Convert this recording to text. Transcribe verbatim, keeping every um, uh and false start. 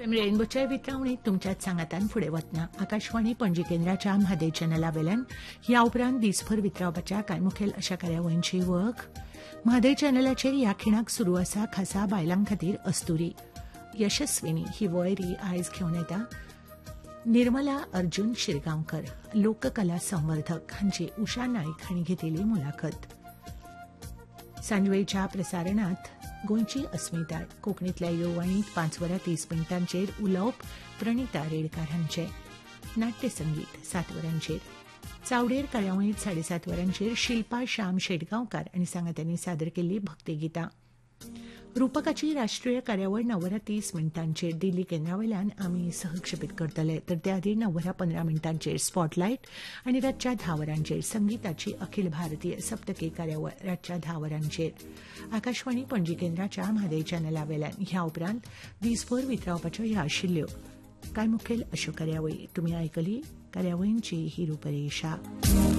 FM रेनबोच्या वितरावणीत तुमच्यात सांगातान फुडें वतना आकाशवाणी पणजी केंद्राच्या म्हादय चॅनला वेल्यान ह्या उपरांत दिसभर वितरावपाच्या कांय मुखेल अशा कार्यावळींची वळख. म्हादय चॅनलाचेर ह्या खिणाक सुरू आसा खासा बायलां खातीर अस्तुरी यशस्विनी ही वळेरी आयज घेवन येता. निर्मला अर्जुन शिरगांवकर लोककला संवर्धक हांची उषा नाईक हांणी घेतिल्ली मुलाखत. सांजवेळच्या प्रसारणात गोंयची अस्मिताय कोंकणीतल्या येववाणीत पांच वरां तीस मिनटांचेर उलोवप प्रणिता रेडकार हांचे. नाट्यसंगीत सात वरांचेर. चावडेर कार्यावळीत साडेसात वरांचेर शिल्पा श्याम शेटगांवकार आनी सांगात्यांनी सादर केल्ली भक्तिगितां. रुपकाची राष्ट्रीय कार्यावळ णव वरां तीस मिनटांचेर दिल्ली केंद्रावयल्यान आमी सहक्षेपीत करतले, तर ते आदी णव वरां पंदरा मिनटांचेर स्पॉटलायट आनी रातच्या धा वरांचेर संगीताची अखिल भारतीय सप्तकी कार्यावळ रातच्या धा वरांचेर. आकाशवाणी पणजी केंद्राच्या म्हादय चॅनला वेल्यान ह्या उपरांत दिसभर वितरावपाच्यो ह्या आशिल्ल्यो कांय मुखेल अश्यो कार्यावळी तुमी आयकली. कार्यावळींची ही रुपरेशा.